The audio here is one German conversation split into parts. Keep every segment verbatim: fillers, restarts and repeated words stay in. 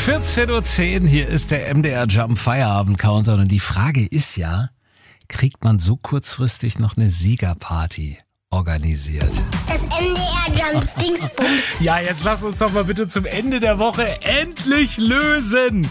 vierzehn Uhr zehn, hier ist der M D R Jump Feierabend Countdown und die Frage ist ja, kriegt man so kurzfristig noch eine Siegerparty organisiert? Das M D R Jump Dingsbums. Ja, jetzt lass uns doch mal bitte zum Ende der Woche endlich lösen.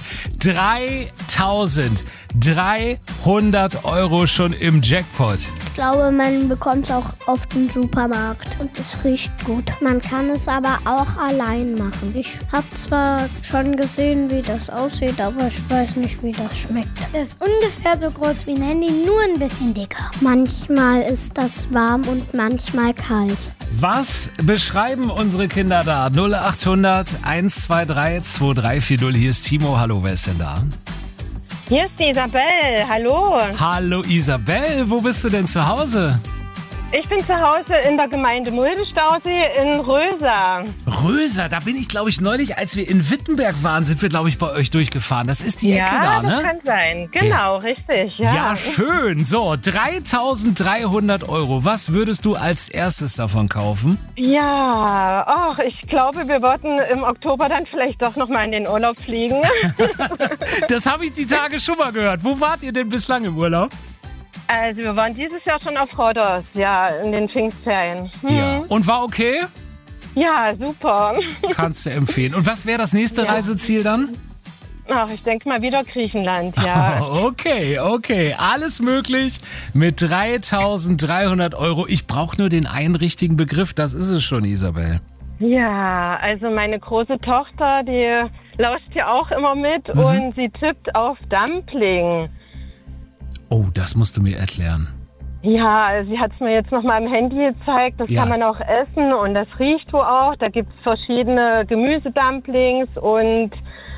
dreitausenddreihundert Euro schon im Jackpot. Ich glaube, man bekommt es auch auf dem Supermarkt und es riecht gut. Man kann es aber auch allein machen. Ich habe zwar schon gesehen, wie das aussieht, aber ich weiß nicht, wie das schmeckt. Das ist ungefähr so groß wie ein Handy, nur ein bisschen dicker. Manchmal ist das warm und manchmal kalt. Was beschreiben unsere Kinder da? null achthundert eins zwei drei zwei drei vier null. Hier ist Timo. Hallo, wer ist denn da? Hier ist die Isabel. Hallo. Hallo Isabel, wo bist du denn zu Hause? Ich bin zu Hause in der Gemeinde Mulde-Stausee in Röser. Röser, da bin ich, glaube ich, neulich, als wir in Wittenberg waren, sind wir, glaube ich, bei euch durchgefahren. Das ist die Ja, Ecke da, ne? das kann sein. Genau, richtig. Ja. Ja, schön. So, dreitausenddreihundert Euro. Was würdest du als erstes davon kaufen? Ja, ach, ich glaube, wir wollten im Oktober dann vielleicht doch noch mal in den Urlaub fliegen. Das habe ich die Tage schon mal gehört. Wo wart ihr denn bislang im Urlaub? Also wir waren dieses Jahr schon auf Rhodos, ja, in den Pfingstferien. Hm. Ja. Und war okay? Ja, super. Kannst du empfehlen. Und was wäre das nächste Ja. Reiseziel dann? Ach, ich denke mal wieder Griechenland, ja. Okay, okay. Alles möglich mit dreitausenddreihundert Euro. Ich brauche nur den einen richtigen Begriff. Das ist es schon, Isabel. Ja, also meine große Tochter, die lauscht ja auch immer mit Mhm. und sie tippt auf Dumpling. Oh, das musst du mir erklären. Ja, also sie hat es mir jetzt noch mal im Handy gezeigt. Das Ja. kann man auch essen und das riecht wohl auch. Da gibt es verschiedene Gemüsedumplings und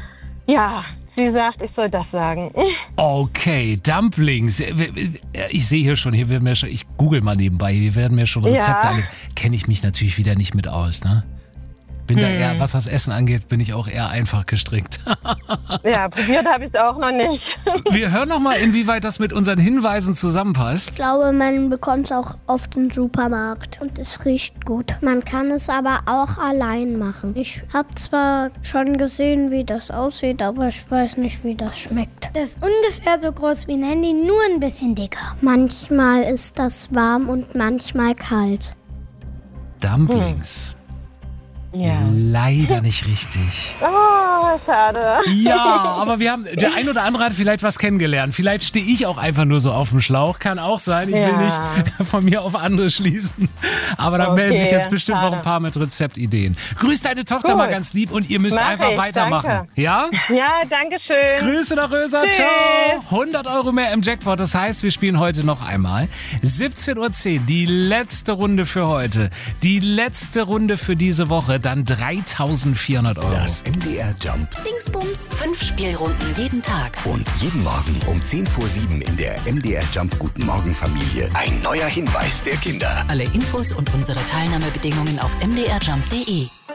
ja, sie sagt, ich soll das sagen. Okay, Dumplings. Ich sehe hier schon, hier werden mir schon, ich google mal nebenbei, hier werden mir schon Rezepte Ja. ange... Kenne ich mich natürlich wieder nicht mit aus, ne? Bin da eher, was das Essen angeht, bin ich auch eher einfach gestrickt. Ja, probiert habe ich es auch noch nicht. Wir hören noch mal, inwieweit das mit unseren Hinweisen zusammenpasst. Ich glaube, man bekommt es auch auf dem Supermarkt und es riecht gut. Man kann es aber auch allein machen. Ich habe zwar schon gesehen, wie das aussieht, aber ich weiß nicht, wie das schmeckt. Das ist ungefähr so groß wie ein Handy, nur ein bisschen dicker. Manchmal ist das warm und manchmal kalt. Dumplings. Ja. Leider nicht richtig. Oh, schade. Ja, aber wir haben, der ein oder andere hat vielleicht was kennengelernt. Vielleicht stehe ich auch einfach nur so auf dem Schlauch. Kann auch sein. Ich will Ja. nicht von mir auf andere schließen. Aber da Okay, melden sich jetzt bestimmt schade. noch ein paar mit Rezeptideen. Grüß deine Tochter Gut. mal ganz lieb und ihr müsst Mach einfach ich, weitermachen. danke. Ja? Ja, danke schön. Grüße nach Röser. Tschüss. Ciao. hundert Euro mehr im Jackpot. Das heißt, wir spielen heute noch einmal. siebzehn Uhr zehn, die letzte Runde für heute. Die letzte Runde für diese Woche. Dann dreitausendvierhundert Euro. Das M D R Jump Dingsbums. Fünf Spielrunden jeden Tag. und jeden Morgen um zehn vor sieben in der M D R Jump Guten Morgen Familie ein neuer Hinweis der Kinder. Alle Infos und unsere Teilnahmebedingungen auf m d r jump punkt d e.